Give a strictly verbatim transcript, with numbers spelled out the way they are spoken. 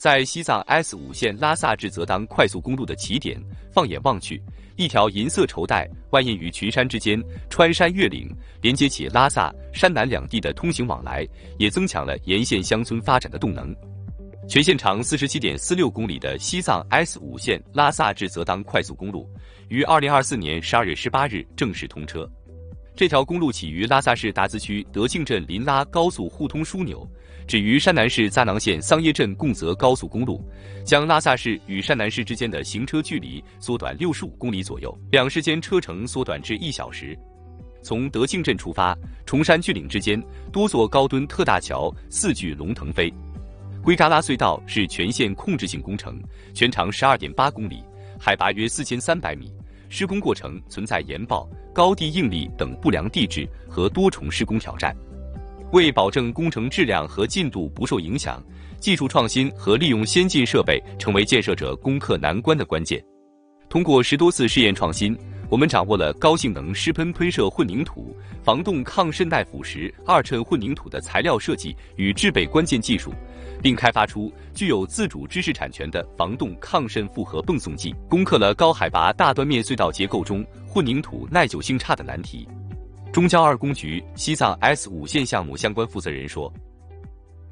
在西藏 S 五 线拉萨至泽当快速公路的起点，放眼望去，一条银色绸带蜿蜒于群山之间，穿山越岭，连接起拉萨、山南两地的通行往来，也增强了沿线乡村发展的动能。全线长 四十七点四六公里的西藏 S 五 线拉萨至泽当快速公路，于二零二四年十二月十八日正式通车。这条公路起于拉萨市达孜区德庆镇林拉高速互通枢纽，止于山南市扎囊县桑耶镇贡泽高速公路，将拉萨市与山南市之间的行车距离缩短六十五公里左右，两市间车程缩短至一小时。从德庆镇出发，崇山峻岭之间多座高墩特大桥四巨龙腾飞。圭扎拉隧道是全线控制性工程，全长 十二点八公里，海拔约四千三百米，施工过程存在岩爆、高地应力等不良地质和多重施工挑战。为保证工程质量和进度不受影响，技术创新和利用先进设备成为建设者攻克难关的关键。通过十多次试验创新，我们掌握了高性能湿喷喷射混凝土、防冻抗渗耐腐蚀二衬混凝土的材料设计与制备关键技术，并开发出具有自主知识产权的防冻抗渗复合泵送剂，攻克了高海拔大端面隧道结构中混凝土耐久性差的难题。中交二工局西藏 S 五 线项目相关负责人说，